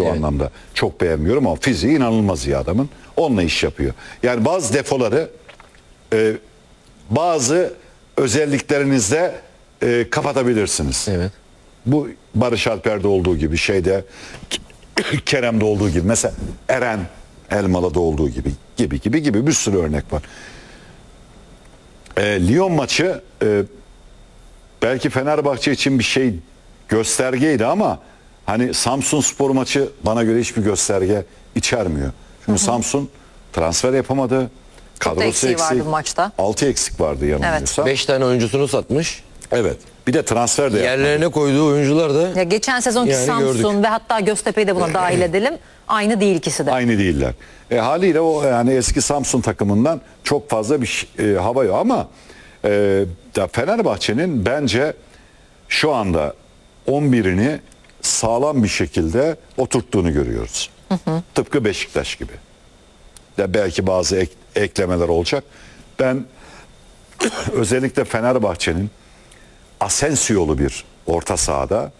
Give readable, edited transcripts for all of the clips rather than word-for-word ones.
o anlamda çok beğenmiyorum ama fiziği inanılmaz iyi adamın. Onunla iş yapıyor. Yani bazı defoları bazı özelliklerinizde kapatabilirsiniz. Evet. Bu Barış Alper'de olduğu gibi, şeyde Kerem'de olduğu gibi, mesela Eren Elmalı'da olduğu gibi bir sürü örnek var. Lyon maçı belki Fenerbahçe için bir şey göstergeydi ama hani Samsunspor maçı bana göre hiçbir gösterge içermiyor. Çünkü Samsun transfer yapamadı. Kadrosu eksiği eksik. vardı bu maçta. 6 eksik vardı yanılmıyorsam. 5 tane oyuncusunu satmış. Evet. Bir de transfer de yapmadı. Yerlerine koyduğu oyuncular da Ya geçen sezonki Yani Samsun gördük. ve hatta Göztepe'yi de buna dahil edelim. Aynı değil ikisi de. Aynı değiller. Haliyle o yani eski Samsun takımından çok fazla bir hava yok ama Fenerbahçe'nin bence şu anda 11'ini sağlam bir şekilde oturttuğunu görüyoruz. Tıpkı Beşiktaş gibi. De belki bazı eklemeler olacak. Ben özellikle Fenerbahçe'nin Asensio'lu bir orta sahada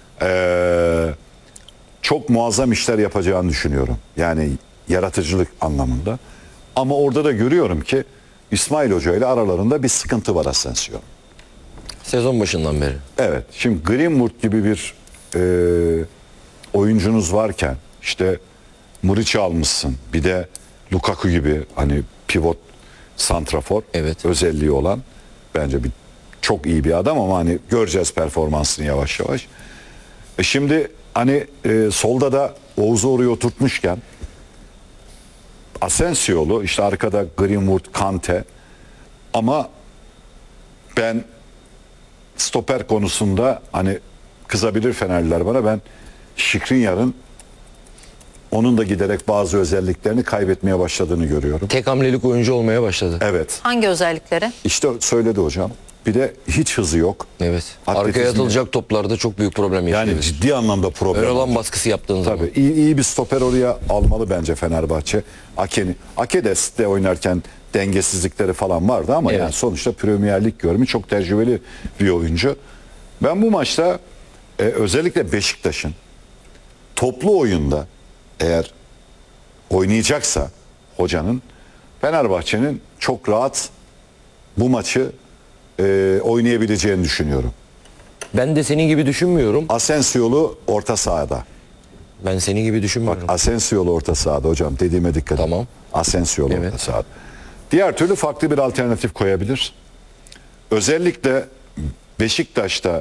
çok muazzam işler yapacağını düşünüyorum. Yani yaratıcılık anlamında. Ama orada da görüyorum ki İsmail Hoca ile aralarında bir sıkıntı var Asensio. sezon başından beri. Evet. Şimdi Greenwood gibi bir oyuncunuz varken işte Muriç'i almışsın. Bir de Lukaku gibi hani pivot santrafor Evet. özelliği olan bence çok iyi bir adam ama hani göreceğiz performansını yavaş yavaş. Şimdi hani solda da Oğuz'u oraya oturtmuşken Asensio'lu işte arkada Greenwood, Kante ama ben stoper konusunda hani kızabilir Fenerliler bana, ben Skriniar'ın onun da giderek bazı özelliklerini kaybetmeye başladığını görüyorum. Tek hamlelik oyuncu olmaya başladı. Evet. Hangi özellikleri? İşte söyledi hocam. Bir de hiç hızı yok. Evet. Atletizmi- Arkaya atılacak toplarda çok büyük problem yaşıyor. Yani ciddi anlamda problem. Ön alan baskısı yaptığın zaman. Tabii iyi bir stoper oraya almalı bence Fenerbahçe. Ake de oynarken dengesizlikleri falan vardı ama Evet. yani sonuçta Premier Lig görmüş çok tecrübeli bir oyuncu. Ben bu maçta özellikle Beşiktaş'ın toplu oyunda eğer oynayacaksa hocanın, Fenerbahçe'nin çok rahat bu maçı oynayabileceğini düşünüyorum. Ben de senin gibi düşünmüyorum. Asensio'lu orta sahada. Ben senin gibi düşünmüyorum. Asensio'lu orta sahada hocam, dediğime dikkat edin. Tamam. Asensio'lu Evet. orta sahada. Diğer türlü farklı bir alternatif koyabilir. Özellikle Beşiktaş'ta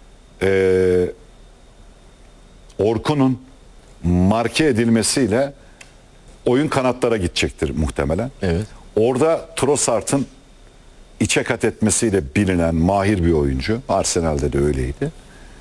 Orkun'un marke edilmesiyle oyun kanatlara gidecektir muhtemelen. Evet. Orada Trossard'ın içe kat etmesiyle bilinen mahir bir oyuncu. Arsenal'de de öyleydi.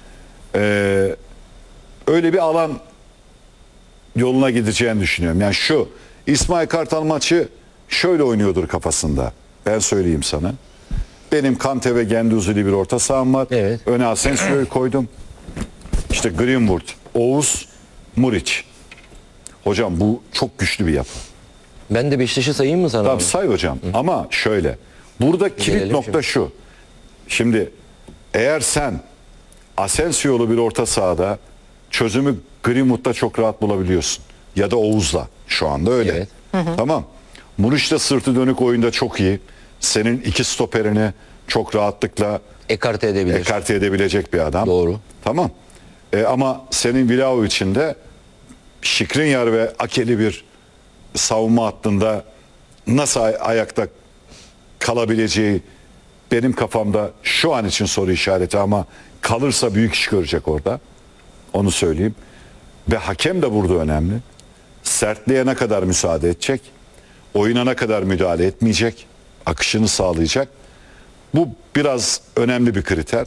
Öyle bir alan yoluna gideceğini düşünüyorum. Yani şu İsmail Kartal maçı şöyle oynuyordur kafasında. Ben söyleyeyim sana. Benim Kante ve Gendouzi'li bir orta saham var. Evet. Öne Asensio'yu koydum. İşte Greenwood, Oğuz, Muriç. Hocam bu çok güçlü bir yapı. Ben de Beşiktaş'ı sayayım mı sana? Tamam abi? say hocam. Ama şöyle. Burada kilit Gelelim nokta şu. Şimdi eğer sen Asensio'lu bir orta sahada çözümü Greenwood'da çok rahat bulabiliyorsun. Ya da Oğuz'la. Şu anda öyle. Evet. Tamam. Muriç de sırtı dönük oyunda çok iyi. Senin iki stoperini çok rahatlıkla Ekarte edebilir. ekarte edebilecek bir adam. Doğru. Tamam. Ama senin Vlaho için de Skriniar ve Akeli bir savunma hattında nasıl ayakta kalabileceği benim kafamda şu an için soru işareti ama kalırsa büyük iş görecek orada. Onu söyleyeyim. Ve hakem de burada önemli. Sertliğe ne kadar müsaade edecek? Oyuna ne kadar müdahale etmeyecek? Akışını sağlayacak. Bu biraz önemli bir kriter.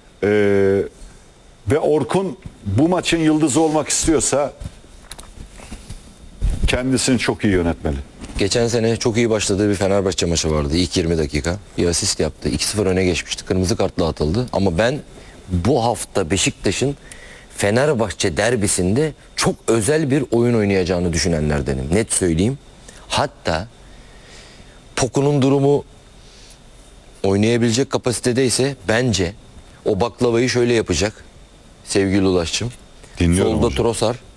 Ve Orkun bu maçın yıldızı olmak istiyorsa kendisini çok iyi yönetmeli. Geçen sene çok iyi başladığı bir Fenerbahçe maçı vardı. İlk 20 dakika. Bir asist yaptı. 2-0 öne geçmişti. Kırmızı kartla atıldı. Ama ben bu hafta Beşiktaş'ın Fenerbahçe derbisinde çok özel bir oyun oynayacağını düşünenlerdenim. Net söyleyeyim. Hatta Poku'nun durumu oynayabilecek kapasitedeyse bence o baklavayı şöyle yapacak sevgili Ulaş'cığım. Dinliyorum Solda hocam. Trossard,